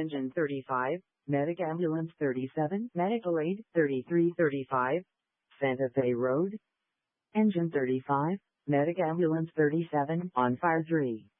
Engine 35, Medic Ambulance 37, Medical Aid 3335, Santa Fe Road. Engine 35, Medic Ambulance 37, on fire 3.